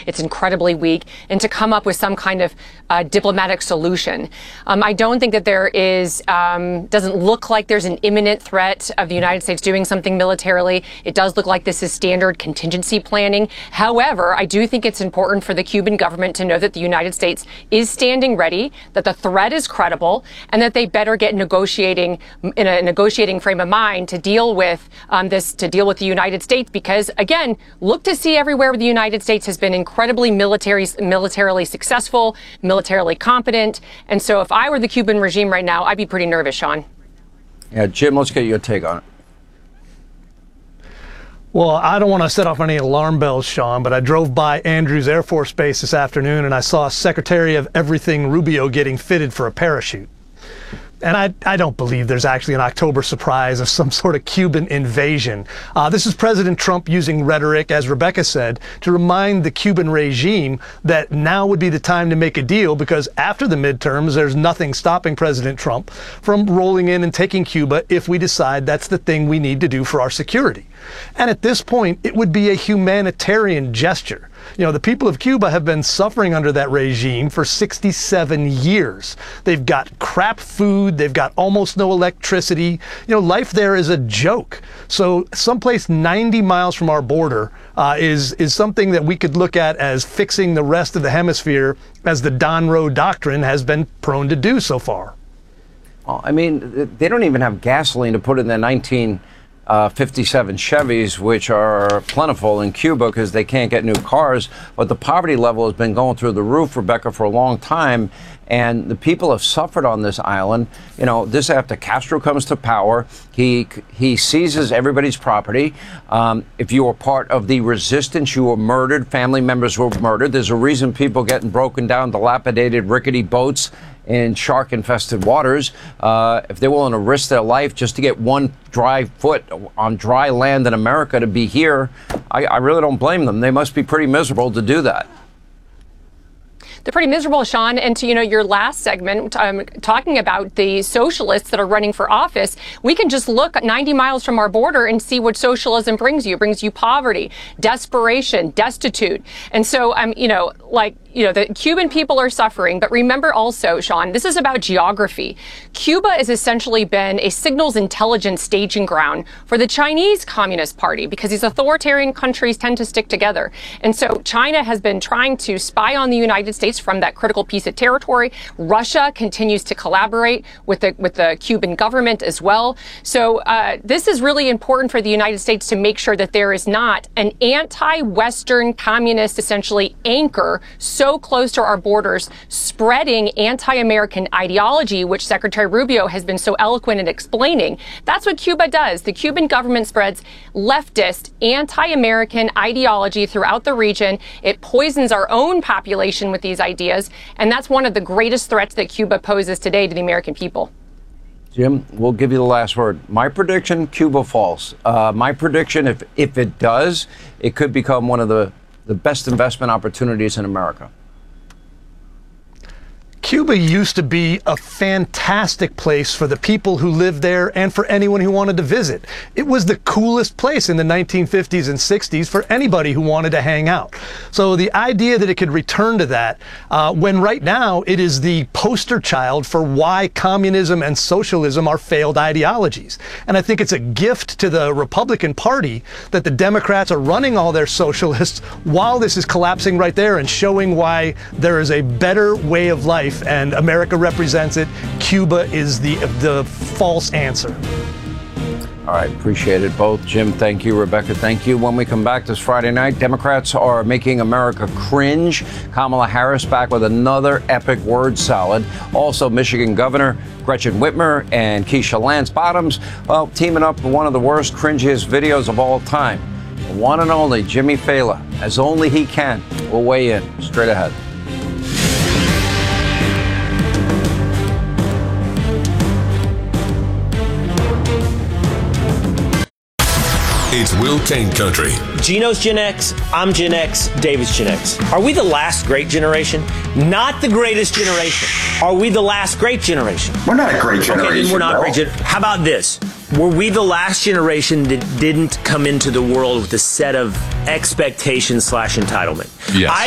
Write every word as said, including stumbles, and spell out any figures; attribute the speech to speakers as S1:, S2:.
S1: It's incredibly weak, and to come up with some kind of uh, diplomatic solution. Um, I don't think that there is, um, doesn't look like there's an imminent threat of the United States doing something militarily. It does look like this is standard contingency planning. However, I do think it's important for the Cuban government to know that the United States is standing ready, that the threat is credible, and that they better get negotiating in a negotiating frame of mind to deal with um, this, to deal with the United States. Because again, look to see everywhere the United States has been incredibly military, militarily successful, militarily competent. And so if I were the Cuban regime right now, I'd be pretty nervous, Sean.
S2: Yeah, Jim, let's get your take on it.
S3: Well, I don't want to set off any alarm bells, Sean, but I drove by Andrews Air Force Base this afternoon and I saw Secretary of Everything Rubio getting fitted for a parachute. And I, I don't believe there's actually an October surprise of some sort of Cuban invasion. Uh, this is President Trump using rhetoric, as Rebecca said, to remind the Cuban regime that now would be the time to make a deal, because after the midterms, there's nothing stopping President Trump from rolling in and taking Cuba if we decide that's the thing we need to do for our security. And at this point, it would be a humanitarian gesture. You know, the people of Cuba have been suffering under that regime for sixty-seven years. They've got crap food. They've got almost no electricity. You know, life there is a joke. So someplace ninety miles from our border uh, is, is something that we could look at as fixing the rest of the hemisphere, as the Don Roe doctrine has been prone to do so far.
S2: Well, I mean, they don't even have gasoline to put in their nineteen fifty-seven Chevys, which are plentiful in Cuba because they can't get new cars. But the poverty level has been going through the roof, Rebecca, for a long time. And the people have suffered on this island. You know, this after Castro comes to power, he he seizes everybody's property. Um, if you were part of the resistance, you were murdered. Family members were murdered. There's a reason people getting broken down, dilapidated, rickety boats in shark-infested waters. Uh, if they're willing to risk their life just to get one dry foot on dry land in America to be here, I, I really don't blame them. They must be pretty miserable to do that.
S1: They're pretty miserable, Sean. And to, you know, your last segment, um, talking about the socialists that are running for office, we can just look ninety miles from our border and see what socialism brings you. It brings you poverty, desperation, destitute. And so, um, you know, like, you know, the Cuban people are suffering. But remember also, Sean, this is about geography. Cuba has essentially been a signals intelligence staging ground for the Chinese Communist Party, because these authoritarian countries tend to stick together. And so China has been trying to spy on the United States from that critical piece of territory. Russia continues to collaborate with the with the Cuban government as well. So uh, this is really important for the United States to make sure that there is not an anti-Western communist, essentially, anchor so close to our borders, spreading anti-American ideology, which Secretary Rubio has been so eloquent in explaining. That's what Cuba does. The Cuban government spreads leftist, anti-American ideology throughout the region. It poisons our own population with these ideas, and that's one of the greatest threats that Cuba poses today to the American people.
S2: Jim, we'll give you the last word. My prediction, Cuba falls. Uh, my prediction, if if it does, it could become one of the, the best investment opportunities in America.
S3: Cuba used to be a fantastic place for the people who lived there and for anyone who wanted to visit. It was the coolest place in the nineteen fifties and sixties for anybody who wanted to hang out. So the idea that it could return to that, uh, when right now it is the poster child for why communism and socialism are failed ideologies. And I think it's a gift to the Republican Party that the Democrats are running all their socialists while this is collapsing right there and showing why there is a better way of life. And America represents it. Cuba is the the false answer.
S2: All right, appreciate it both. Jim, thank you. Rebecca, thank you. When we come back this Friday night, Democrats are making America cringe. Kamala Harris back with another epic word salad. Also, Michigan Governor Gretchen Whitmer and Keisha Lance Bottoms, well, teaming up for one of the worst, cringiest videos of all time. The one and only Jimmy Fallon, as only he can, will weigh in straight ahead.
S4: It's Will Cain Country.
S5: Gino's Gen X, I'm Gen X, David's Gen X. Are we the last great generation? Not the greatest generation. Are we the last great generation?
S6: We're not a great generation.
S5: Okay, then we're not
S6: no.
S5: great generation. How about this? Were we the last generation that didn't come into the world with a set of expectations slash entitlement?
S4: Yes.
S5: I